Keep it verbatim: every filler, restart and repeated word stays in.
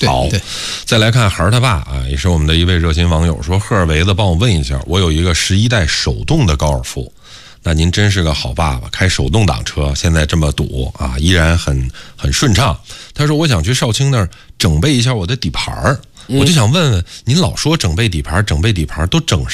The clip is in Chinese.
好，再来看孩儿他爸啊，也是我们的一位热心网友说，赫尔维子帮我问一下，我有一个十一代手动的高尔夫，那您真是个好爸爸，开手动挡车现在这么堵啊，依然很很顺畅。他说我想去少卿那儿整备一下我的底盘，我就想问问您，老说整备底盘整备底盘都整